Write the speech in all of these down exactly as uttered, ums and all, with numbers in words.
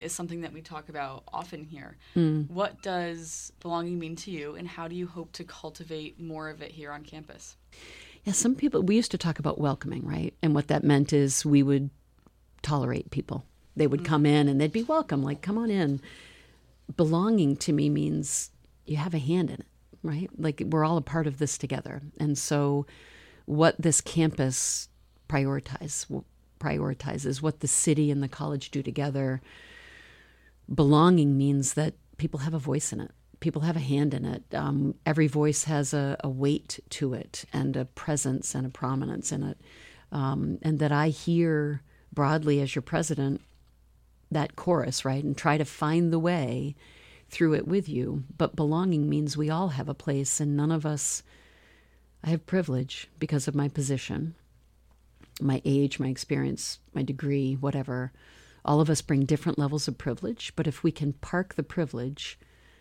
is something that we talk about often here. Mm. What does belonging mean to you, and how do you hope to cultivate more of it here on campus? Yeah, some people, we used to talk about welcoming, right? And what that meant is we would tolerate people. They would mm. come in and they'd be welcome, like, come on in. Belonging to me means you have a hand in it, right? Like, we're all a part of this together. And so what this campus prioritize, prioritizes, what the city and the college do together, belonging means that people have a voice in it. People have a hand in it. Um, every voice has a, a weight to it and a presence and a prominence in it. Um, and that I hear broadly as your president that chorus, right, and try to find the way through it with you. But belonging means we all have a place, and none of us, I have privilege because of my position, my age, my experience, my degree, whatever. All of us bring different levels of privilege, but if we can park the privilege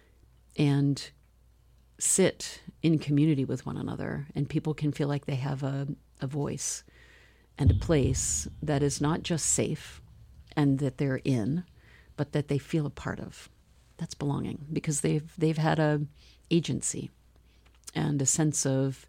and sit in community with one another, and people can feel like they have a, a voice and a place that is not just safe and that they're in, but that they feel a part of. That's belonging, because they've they've had a agency and a sense of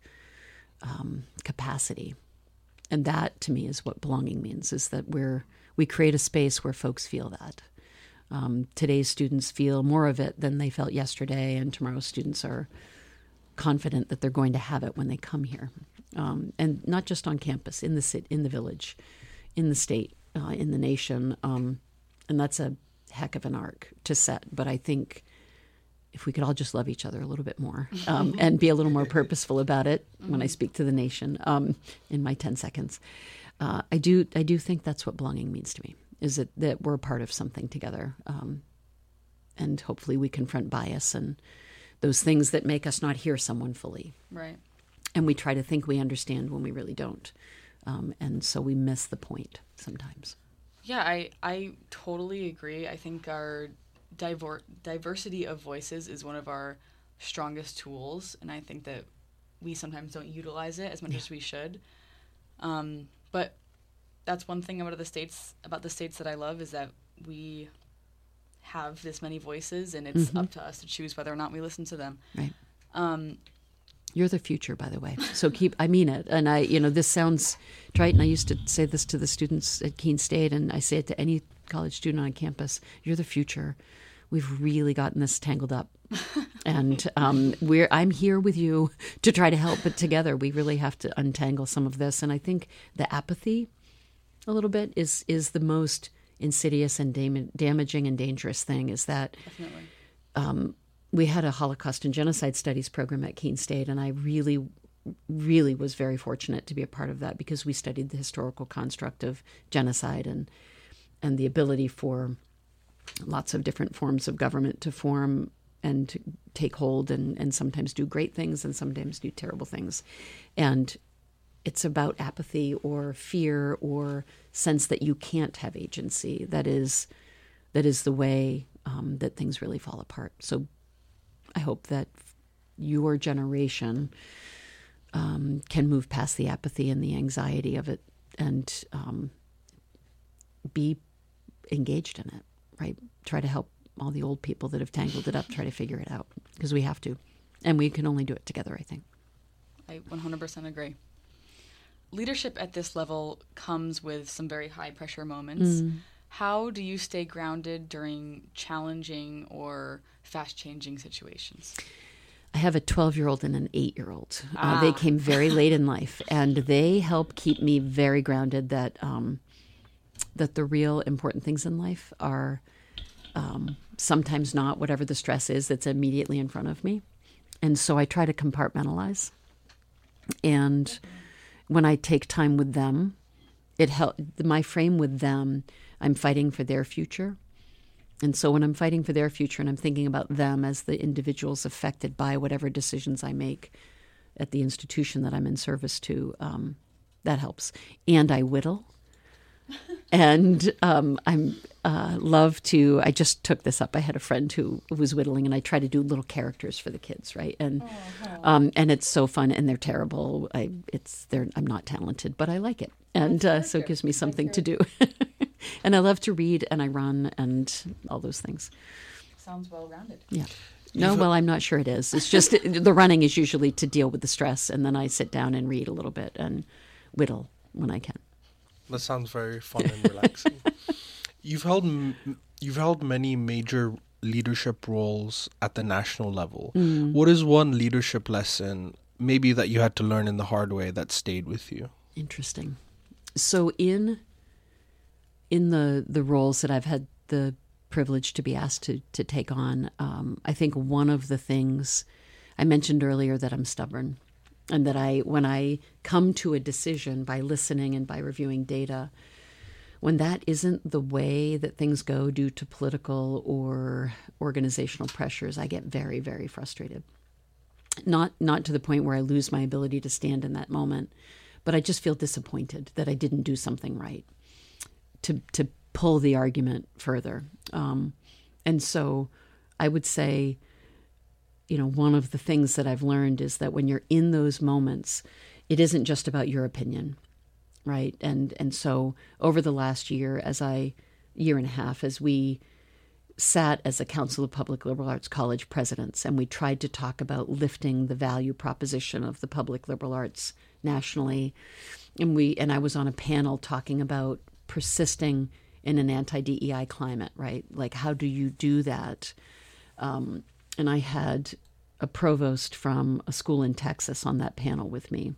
um, capacity. And that, to me, is what belonging means, is that we're we create a space where folks feel that. Um, today's students feel more of it than they felt yesterday, and tomorrow's students are confident that they're going to have it when they come here. Um, and not just on campus, in the city, in the village, in the state, uh, in the nation. Um, and that's a heck of an arc to set. But I think if we could all just love each other a little bit more um, and be a little more purposeful about it mm-hmm. when I speak to the nation um, in my ten seconds, uh, I do I do think that's what belonging means to me, is that, that we're a part of something together. Um, and hopefully we confront bias and those things that make us not hear someone fully. Right. And we try to think we understand when we really don't. Um, and so we miss the point sometimes. Yeah, I, I totally agree. I think our Divor- diversity of voices is one of our strongest tools, and I think that we sometimes don't utilize it as much yeah. as we should. Um, but that's one thing about the states about the states that I love, is that we have this many voices, and it's mm-hmm. up to us to choose whether or not we listen to them. Right. Um, You're the future, by the way. So keep, I mean it. And I, you know, this sounds trite, and I used to say this to the students at Keene State, and I say it to any college student on campus. You're the future. We've really gotten this tangled up. And um, we're I'm here with you to try to help, but together we really have to untangle some of this. And I think the apathy a little bit is, is the most insidious and dam- damaging and dangerous thing, is that Definitely. Um, we had a Holocaust and Genocide Studies program at Keene State, and I really, really was very fortunate to be a part of that, because we studied the historical construct of genocide and and the ability for lots of different forms of government to form and to take hold and, and sometimes do great things and sometimes do terrible things. And it's about apathy or fear or sense that you can't have agency. That is, that is the way um, that things really fall apart. So I hope that your generation um, can move past the apathy and the anxiety of it and um, be engaged in it, right? Try to help all the old people that have tangled it up, try to figure it out, because we have to. And we can only do it together, I think. I one hundred percent agree. Leadership at this level comes with some very high-pressure moments. Mm. How do you stay grounded during challenging or fast-changing situations? I have a twelve-year-old and an eight-year-old. Ah. Uh, they came very late in life, and they help keep me very grounded that um, that the real important things in life are um, sometimes not whatever the stress is that's immediately in front of me. And so I try to compartmentalize. And when I take time with them, it help my frame with them, I'm fighting for their future. And so when I'm fighting for their future and I'm thinking about them as the individuals affected by whatever decisions I make at the institution that I'm in service to, um, that helps. And I whittle. And um, I'm uh, love to, I just took this up. I had a friend who was whittling, and I try to do little characters for the kids, right? And uh-huh. um, and it's so fun, and they're terrible. I it's they're I'm not talented, but I like it. And uh, so it gives me something to do. And I love to read, and I run, and all those things. Sounds well-rounded. Yeah. No, well, I'm not sure it is. It's just the running is usually to deal with the stress, and then I sit down and read a little bit and whittle when I can. That sounds very fun and relaxing. You've held m- you've held many major leadership roles at the national level. Mm. What is one leadership lesson, maybe that you had to learn in the hard way, that stayed with you? Interesting. So in in the the roles that I've had the privilege to be asked to to take on, um, I think one of the things I mentioned earlier, that I'm stubborn, and that I when I come to a decision by listening and by reviewing data, when that isn't the way that things go due to political or organizational pressures, I get very, very frustrated. Not not to the point where I lose my ability to stand in that moment, but I just feel disappointed that I didn't do something right to to pull the argument further. Um, and so I would say, you know, one of the things that I've learned is that when you're in those moments, it isn't just about your opinion, right? And and so over the last year, as I, year and a half, as we sat as a Council of Public Liberal Arts College presidents, and we tried to talk about lifting the value proposition of the public liberal arts nationally, and we and I was on a panel talking about persisting in an anti-D E I climate, right? Like, how do you do that? Um, and I had a provost from a school in Texas on that panel with me.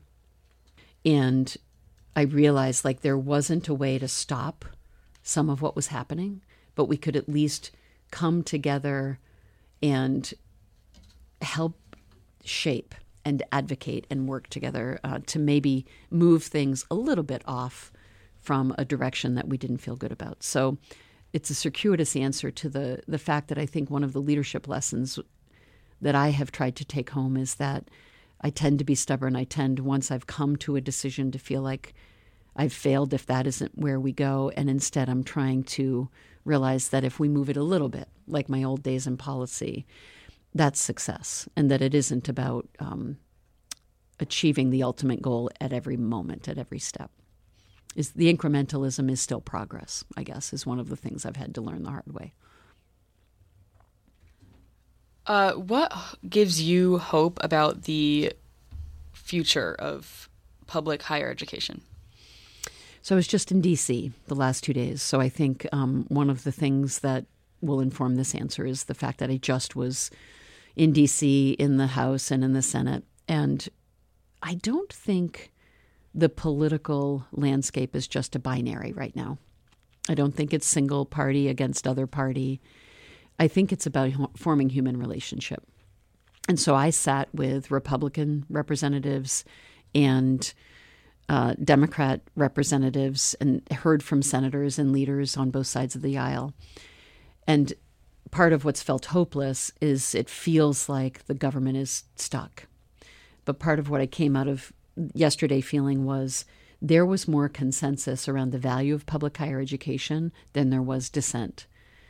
And I realized, like, there wasn't a way to stop some of what was happening, but we could at least come together and help shape and advocate and work together uh, to maybe move things a little bit off from a direction that we didn't feel good about. So it's a circuitous answer to the the fact that I think one of the leadership lessons that I have tried to take home is that I tend to be stubborn. I tend, once I've come to a decision, to feel like I've failed if that isn't where we go. And instead, I'm trying to realize that if we move it a little bit, like my old days in policy, that's success. And that it isn't about um, achieving the ultimate goal at every moment, at every step. Is the incrementalism is still progress, I guess, is one of the things I've had to learn the hard way. Uh, what gives you hope about the future of public higher education? So I was just in D C the last two days. So I think um, one of the things that will inform this answer is the fact that I just was in D C, in the House and in the Senate. And I don't think the political landscape is just a binary right now. I don't think it's single party against other party. I think it's about forming human relationship. And so I sat with Republican representatives and uh, Democrat representatives and heard from senators and leaders on both sides of the aisle. And part of what's felt hopeless is it feels like the government is stuck. But part of what I came out of yesterday feeling was there was more consensus around the value of public higher education than there was dissent.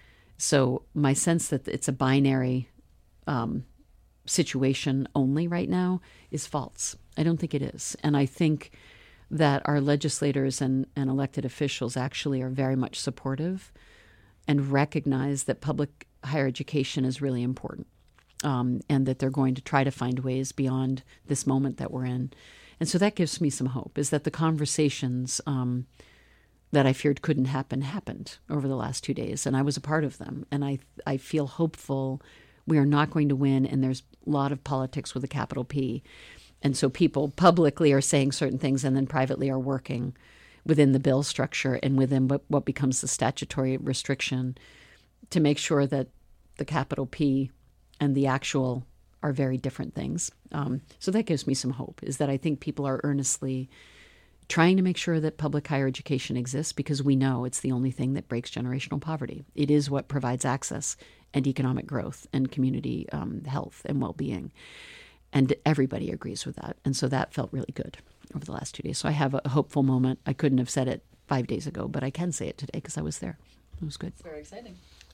So my sense that it's a binary um, situation only right now is false. I don't think it is. And I think that our legislators and, and elected officials actually are very much supportive and recognize that public higher education is really important, um, and that they're going to try to find ways beyond this moment that we're in. And so that gives me some hope, is that the conversations um, that I feared couldn't happen happened over the last two days, and I was a part of them. And I I feel hopeful we are not going to win, and there's a lot of politics with a capital P. And so people publicly are saying certain things and then privately are working within the bill structure and within what, what becomes the statutory restriction to make sure that the capital P and the actual are very different things. Um, so that gives me some hope, is that I think people are earnestly trying to make sure that public higher education exists, because we know it's the only thing that breaks generational poverty. It is what provides access and economic growth and community um, health and well-being. And everybody agrees with that. And so that felt really good over the last two days. So I have a hopeful moment. I couldn't have said it five days ago, but I can say it today because I was there. It was good. It's very exciting.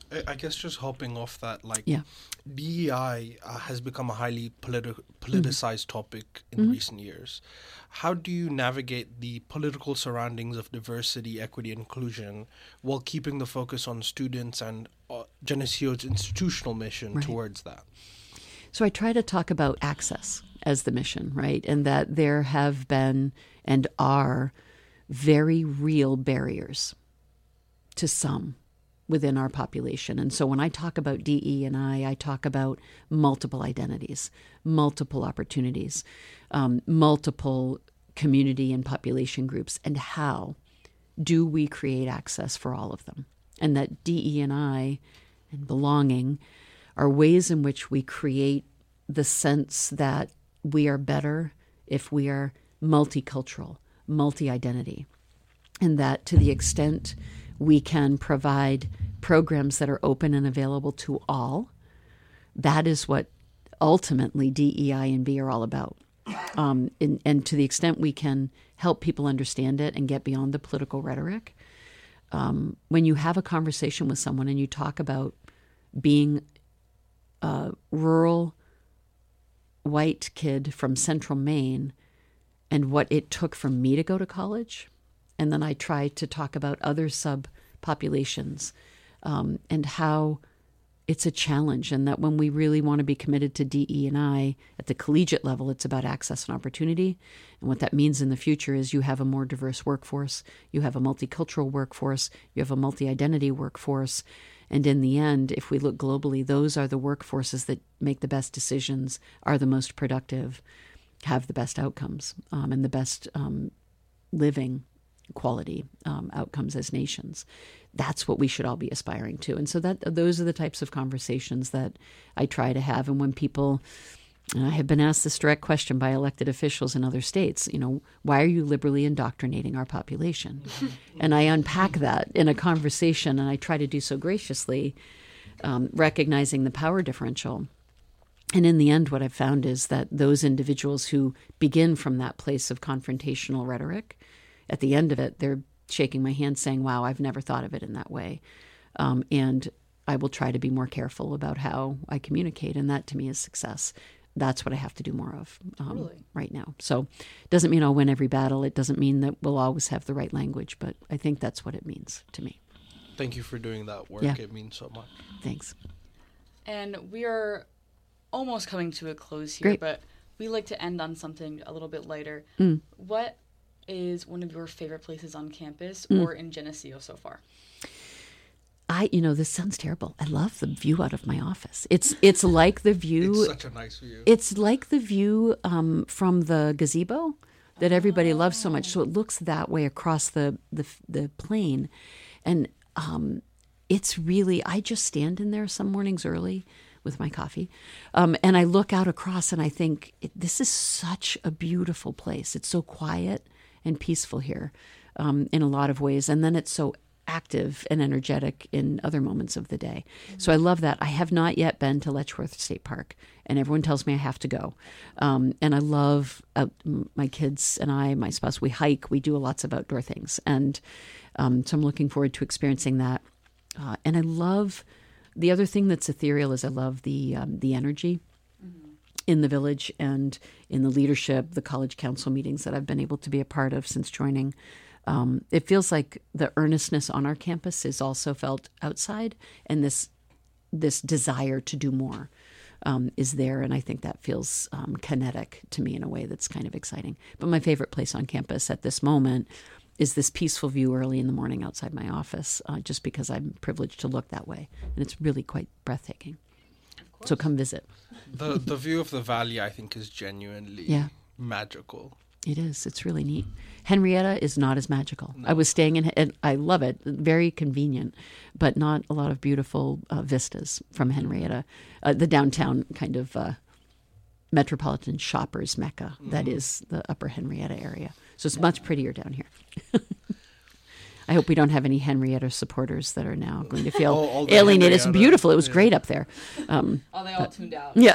I I guess just hopping off that, like, Yeah. D E I uh, has become a highly politi- politicized Mm-hmm. topic in mm-hmm. recent years. How do you navigate the political surroundings of diversity, equity, and inclusion while keeping the focus on students and uh, Geneseo's institutional mission Right. towards that? So I try to talk about access as the mission, right? And that there have been and are very real barriers to some within our population. And so when I talk about D E and I, I talk about multiple identities, multiple opportunities, um, multiple community and population groups, and how do we create access for all of them? And that D E and I and belonging are ways in which we create the sense that we are better if we are multicultural, multi-identity, and that to the extent we can provide programs that are open and available to all, that is what ultimately D E I and B are all about. Um, and, and to the extent we can help people understand it and get beyond the political rhetoric, um, when you have a conversation with someone and you talk about being a rural white kid from central Maine and what it took for me to go to college, and then I try to talk about other subpopulations um, and how it's a challenge, and that when we really want to be committed to D E and I at the collegiate level, it's about access and opportunity. And what that means in the future is you have a more diverse workforce, you have a multicultural workforce, you have a multi-identity workforce. And in the end, if we look globally, those are the workforces that make the best decisions, are the most productive, have the best outcomes, um, and the best um, living quality um, outcomes as nations. That's what we should all be aspiring to. And so that those are the types of conversations that I try to have. And when people, and I have been asked this direct question by elected officials in other states, you know, why are you liberally indoctrinating our population? And I unpack that in a conversation, and I try to do so graciously, um, recognizing the power differential. And in the end, what I've found is that those individuals who begin from that place of confrontational rhetoric, at the end of it, they're shaking my hand saying, wow, I've never thought of it in that way. Um, and I will try to be more careful about how I communicate. And that to me is success. That's what I have to do more of um, Really? right now. So it doesn't mean I'll win every battle. It doesn't mean that we'll always have the right language, but I think that's what it means to me. Thank you for doing that work. Yeah. It means so much. Thanks. And we are almost coming to a close here, Great. but we like to end on something a little bit lighter. Mm. What is one of your favorite places on campus Mm. or in Geneseo so far? I, you know, this sounds terrible. I love the view out of my office. It's it's like the view. It's such a nice view. It's like the view um, from the gazebo that everybody loves so much. So it looks that way across the the, the plain, and um, it's really. I just stand in there some mornings early with my coffee, um, and I look out across, and I think this is such a beautiful place. It's so quiet and peaceful here, um, in a lot of ways, and then it's so active and energetic in other moments of the day. Mm-hmm. So I love that. I have not yet been to Letchworth State Park, and everyone tells me I have to go. Um, and I love out, my kids and I, my spouse, we hike, we do lots of outdoor things. And um, so I'm looking forward to experiencing that. Uh, and I love, the other thing that's ethereal is I love the um, the energy mm-hmm. in the village and in the leadership, the college council meetings that I've been able to be a part of since joining. Um, it feels like the earnestness on our campus is also felt outside, and this this desire to do more um, is there, and I think that feels um, kinetic to me in a way that's kind of exciting. But my favorite place on campus at this moment is this peaceful view early in the morning outside my office, uh, just because I'm privileged to look that way, and it's really quite breathtaking. So come visit. The the view of the valley, I think, is genuinely Yeah. magical. It is. It's really neat. Henrietta is not as magical. No. I was staying in, and I love it. Very convenient, but not a lot of beautiful uh, vistas from Henrietta, uh, the downtown kind of uh, metropolitan shoppers mecca mm-hmm. that is the Upper Henrietta area. So it's much prettier down here. I hope we don't have any Henrietta supporters that are now going to feel all, all alienated. It's Henrietta, beautiful. It was yeah. great up there. Um, Oh, they all tuned out. yeah.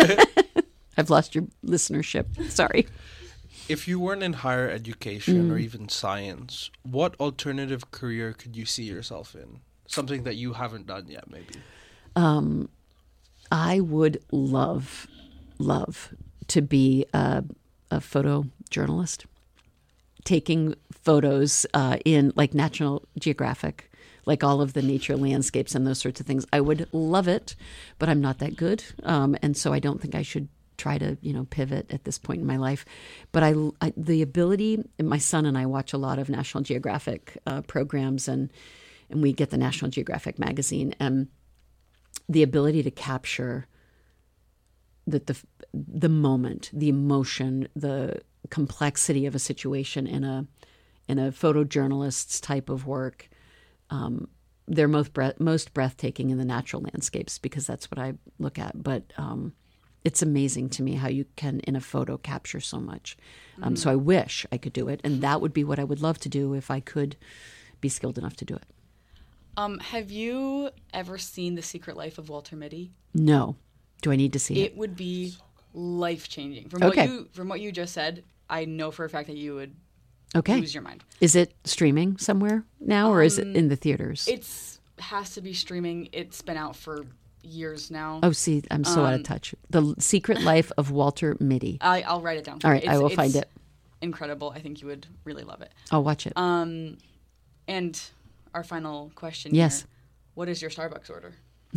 I've lost your listenership. Sorry. If you weren't in higher education Mm. or even science, what alternative career could you see yourself in? Something that you haven't done yet, maybe. Um, I would love, love to be a, a photojournalist, taking photos uh, in like National Geographic, like all of the nature landscapes and those sorts of things. I would love it, but I'm not that good. Um, and so I don't think I should try to, you know, pivot at this point in my life. But I, I the ability, and my son and I watch a lot of National Geographic uh, programs, and, and we get the National Geographic magazine, and the ability to capture that the the moment, the emotion, the complexity of a situation in a in a photojournalist's type of work, um, they're most breath, most breathtaking in the natural landscapes, because that's what I look at. But um, it's amazing to me how you can in a photo capture so much. Um, mm-hmm. So I wish I could do it, and that would be what I would love to do if I could be skilled enough to do it. Um, have you ever seen The Secret Life of Walter Mitty? No. Do I need to see it? It would be life changing. From Okay. what you from what you just said, I know for a fact that you would Okay. lose your mind. Is it streaming somewhere now, or is it in the theaters? It's has to be streaming. It's been out for years now. Oh, see, I'm so out of Um, touch. The Secret Life of Walter Mitty. I, I'll write it down. For All you. right, I It's- will find it's it. Incredible. I think you would really love it. I'll watch it. Um, and our final question. Yes. Here. What is your Starbucks order?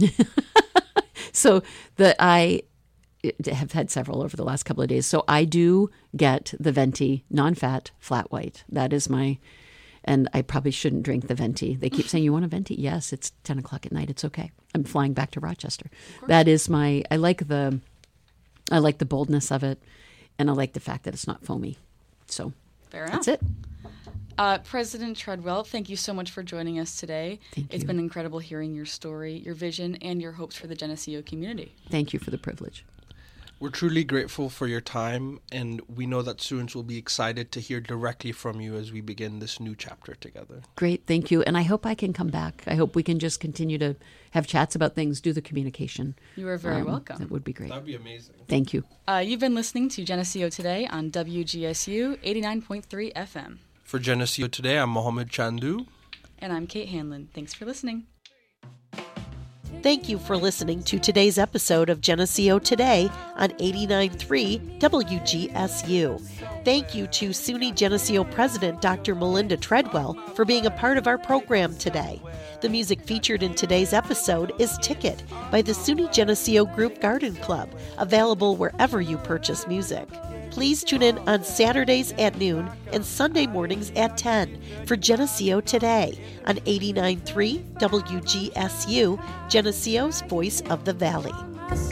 So the I have had several over the last couple of days. So I do get the Venti non-fat flat white. That is my, and I probably shouldn't drink the Venti. They keep saying, you want a Venti? Yes, it's ten o'clock at night. It's okay. I'm flying back to Rochester. That is my, I like the, I like the boldness of it, and I like the fact that it's not foamy. So Fair enough. that's it. Uh, President Treadwell, thank you so much for joining us today. Thank It's you. been incredible hearing your story, your vision, and your hopes for the Geneseo community. Thank you for the privilege. We're truly grateful for your time, and we know that students will be excited to hear directly from you as we begin this new chapter together. Great, thank you. And I hope I can come back. I hope we can just continue to have chats about things, do the communication. You are very Um, welcome. That would be great. That'd be amazing. Thank you. Uh, you've been listening to Geneseo Today on W G S U eighty-nine point three F M. For Geneseo Today, I'm Mohammed Chandu. And I'm Kate Hanlon. Thanks for listening. Thank you for listening to today's episode of Geneseo Today on eighty-nine point three W G S U. Thank you to SUNY Geneseo President Doctor Melinda Treadwell for being a part of our program today. The music featured in today's episode is Ticket by the SUNY Geneseo Group Garden Club, available wherever you purchase music. Please tune in on Saturdays at noon and Sunday mornings at ten for Geneseo Today on eighty-nine point three W G S U, Geneseo's Voice of the Valley.